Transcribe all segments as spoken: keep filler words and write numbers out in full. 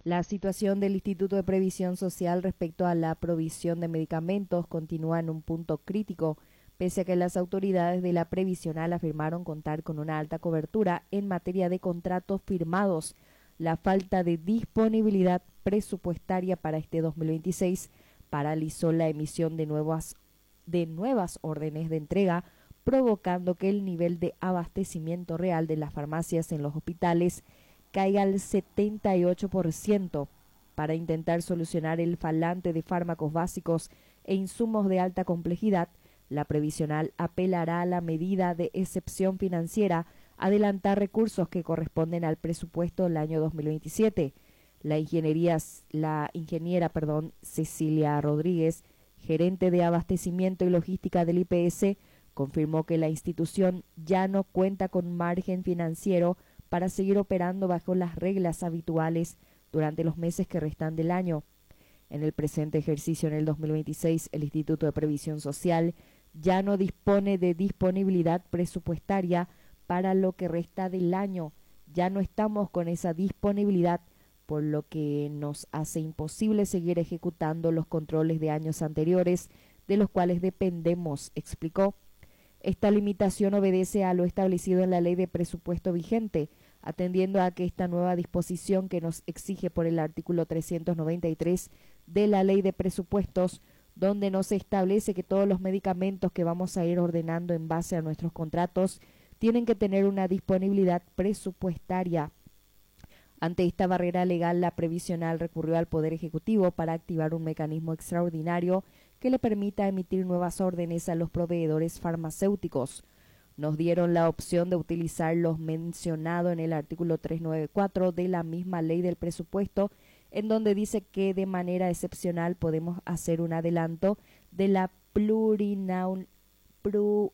La situación del Instituto de Previsión Social respecto a la provisión de medicamentos continúa en un punto crítico, pese a que las autoridades de la previsional afirmaron contar con una alta cobertura en materia de contratos firmados. La falta de disponibilidad presupuestaria para este dos mil veintiséis paralizó la emisión de nuevas, de nuevas órdenes de entrega, provocando que el nivel de abastecimiento real de las farmacias en los hospitales caiga al setenta y ocho por ciento. Para intentar solucionar el faltante de fármacos básicos e insumos de alta complejidad, la previsional apelará a la medida de excepción financiera, adelantar recursos que corresponden al presupuesto del año dos mil veintisiete. La, ingeniería, la ingeniera perdón, Cecilia Rodríguez, gerente de abastecimiento y logística del I P S, confirmó que la institución ya no cuenta con margen financiero para seguir operando bajo las reglas habituales durante los meses que restan del año. En el presente ejercicio, en el dos mil veintiséis, el Instituto de Previsión Social ya no dispone de disponibilidad presupuestaria para lo que resta del año. Ya no estamos con esa disponibilidad, por lo que nos hace imposible seguir ejecutando los controles de años anteriores de los cuales dependemos, explicó. Esta limitación obedece a lo establecido en la ley de presupuesto vigente, atendiendo a que esta nueva disposición que nos exige por el artículo trescientos noventa y tres de la ley de presupuestos, donde nos establece que todos los medicamentos que vamos a ir ordenando en base a nuestros contratos tienen que tener una disponibilidad presupuestaria. Ante esta barrera legal, la previsional recurrió al Poder Ejecutivo para activar un mecanismo extraordinario que le permita emitir nuevas órdenes a los proveedores farmacéuticos. Nos dieron la opción de utilizar los mencionados en el artículo trescientos noventa y cuatro de la misma ley del presupuesto, en donde dice que de manera excepcional podemos hacer un adelanto de la plurinaun, plu,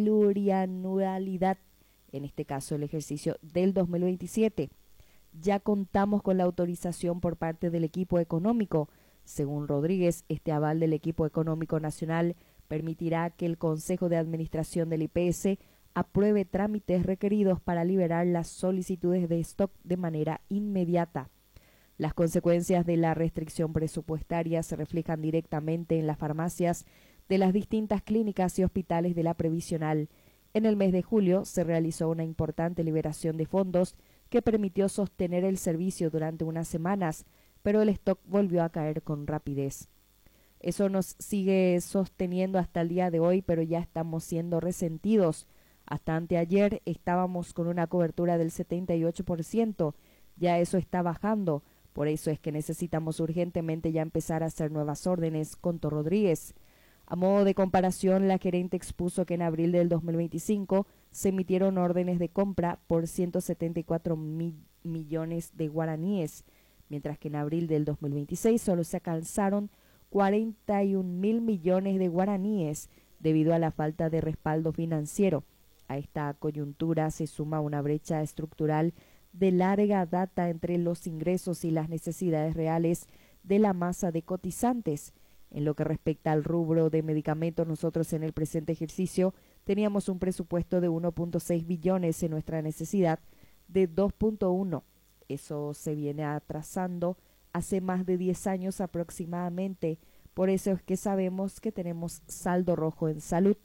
plurianualidad, en este caso el ejercicio del dos mil veintisiete. Ya contamos con la autorización por parte del equipo económico. Según Rodríguez, este aval del equipo económico nacional permitirá que el Consejo de Administración del I P S apruebe trámites requeridos para liberar las solicitudes de stock de manera inmediata. Las consecuencias de la restricción presupuestaria se reflejan directamente en las farmacias de las distintas clínicas y hospitales de la previsional. En el mes de julio se realizó una importante liberación de fondos que permitió sostener el servicio durante unas semanas, pero el stock volvió a caer con rapidez. Eso nos sigue sosteniendo hasta el día de hoy, pero ya estamos siendo resentidos. Hasta anteayer estábamos con una cobertura del setenta y ocho por ciento, ya eso está bajando, por eso es que necesitamos urgentemente ya empezar a hacer nuevas órdenes, contó Rodríguez. A modo de comparación, la gerente expuso que en abril del dos mil veinticinco se emitieron órdenes de compra por ciento setenta y cuatro mil millones de guaraníes, mientras que en abril del dos mil veintiséis solo se alcanzaron cuarenta y un mil millones de guaraníes debido a la falta de respaldo financiero. A esta coyuntura se suma una brecha estructural de larga data entre los ingresos y las necesidades reales de la masa de cotizantes. En lo que respecta al rubro de medicamentos, nosotros en el presente ejercicio teníamos un presupuesto de uno punto seis billones en nuestra necesidad de dos punto uno. Eso se viene atrasando hace más de diez años aproximadamente, por eso es que sabemos que tenemos saldo rojo en salud.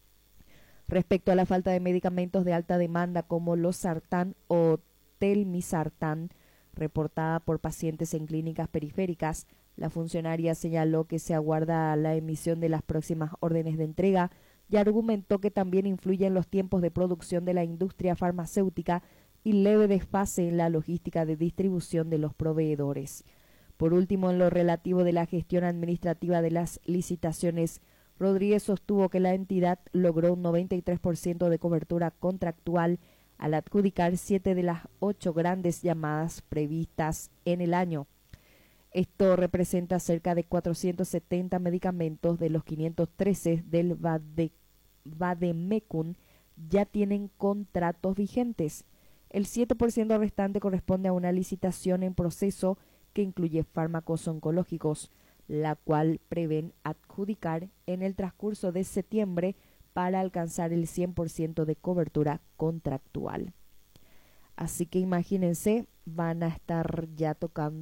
Respecto a la falta de medicamentos de alta demanda como los sartán o telmisartán, reportada por pacientes en clínicas periféricas, la funcionaria señaló que se aguarda la emisión de las próximas órdenes de entrega y argumentó que también influyen los tiempos de producción de la industria farmacéutica y leve desfase en la logística de distribución de los proveedores. Por último, en lo relativo de la gestión administrativa de las licitaciones, Rodríguez sostuvo que la entidad logró un noventa y tres por ciento de cobertura contractual al adjudicar siete de las ocho grandes llamadas previstas en el año. Esto representa cerca de cuatrocientos setenta medicamentos de los quinientos trece del Vade, Vademecum ya tienen contratos vigentes. El siete por ciento restante corresponde a una licitación en proceso que incluye fármacos oncológicos, la cual prevén adjudicar en el transcurso de septiembre para alcanzar el cien por ciento de cobertura contractual. Así que imagínense, van a estar ya tocando